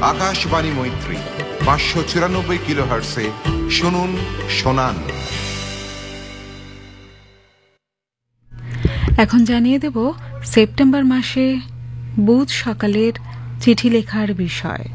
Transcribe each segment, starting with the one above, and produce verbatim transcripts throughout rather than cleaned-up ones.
আকাশবাণী মৈত্রী পাঁচশো চুরানব্বই কিলো হার্টসে শুনুন শোনান। এখন জানিয়ে দেব সেপ্টেম্বর মাসে বুধ সকালের চিঠি লেখার বিষয়।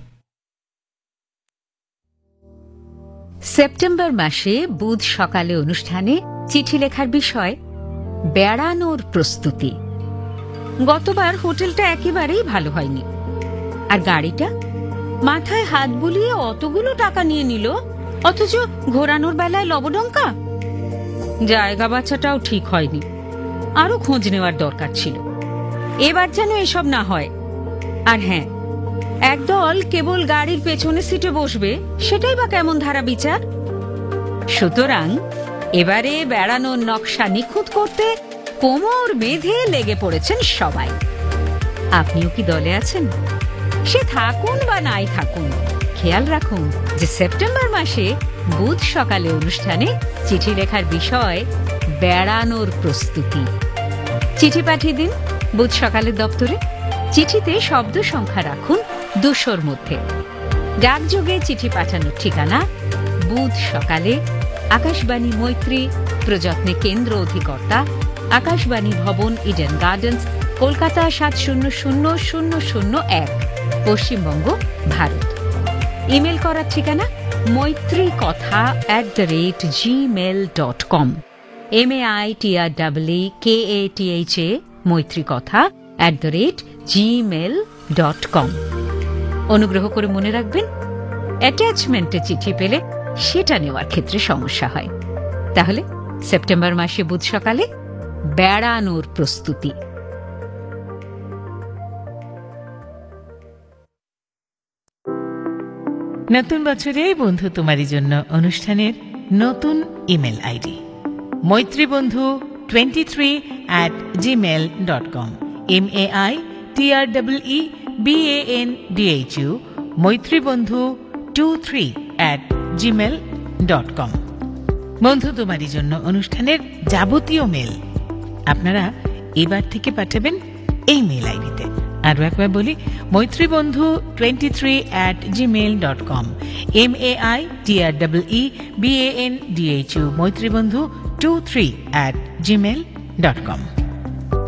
সেপ্টেম্বর মাসে বুধ সকালে অনুষ্ঠানে চিঠি লেখার বিষয় বেড়ানোর প্রস্তুতি। গতবার হোটেলটা একেবারেই ভালো হয়নি, আর গাড়িটা মাথায় হাত বুলিয়ে অতগুলো টাকা নিয়ে নিল, অথচ ঘোরানোর বেলায় লবডঙ্কা। জায়গা বাছাটাও ঠিক হয়নি, আরো খোঁজ নেওয়ার দরকার ছিল। এবার যেন এসব না হয়। আর হ্যাঁ, একদল কেবল গাড়ির পেছনে সিটে বসবে, সেটাই বা কেমন ধারা বিচার। সুতরাং এবারে বেড়ানোর নকশা নিখুঁত করতে কোমর বেঁধে লেগে পড়েছেন সবাই। আপনিও কি দলে আছেন? সে থাকুন বা নাই থাকুন, খেয়াল রাখুন যে সেপ্টেম্বর মাসে বুধ সকালে অনুষ্ঠানে চিঠি লেখার বিষয় বেড়ানোর প্রস্তুতি। চিঠি পাঠিয়ে দিন বুধ সকালের দপ্তরে। চিঠিতে শব্দ সংখ্যা রাখুন দুশোর মধ্যে। ডাকযোগে চিঠি পাঠানোর ঠিকানা বুধ সকালে, আকাশবাণী মৈত্রী, প্রযত্নে কেন্দ্র অধিকর্তা, আকাশবাণী ভবন, ইডেন গার্ডেন্স, কলকাতা সাত শূন্য শূন্য শূন্য শূন্য এক, পশ্চিমবঙ্গ, ভারত। ইমেল করার ঠিকানা মৈত্রী কথা at the rate Gmail dot com. M A I T R double E K A T H A মৈত্রী কথা at the rate Gmail dot com. অনুগ্রহ করে মনে রাখবেন, অ্যাটাচমেন্টে চিঠি পেলে সেটা নেওয়ার ক্ষেত্রে সমস্যা হয়। তাহলে সেপ্টেম্বর মাসে বুধ সকালে বেড়ানোর প্রস্তুতি। নতুন বছরে বন্ধু তোমারই জন্য অনুষ্ঠানের নতুন ইমেল আইডি মৈত্রী বন্ধু twenty three at Gmail dot com. M A I T R double E B A N D H U মৈত্রী বন্ধু two three at Gmail dot com. বন্ধু তোমারই জন্য অনুষ্ঠানের যাবতীয় মেল আপনারা এবার থেকে পাঠাবেন এই মেল আইডিতে। আরও একবার বলি, মৈত্রী বন্ধু twenty three at Gmail dot com. M A I T R double E B A N D H U মৈত্রী বন্ধু two three at Gmail dot com.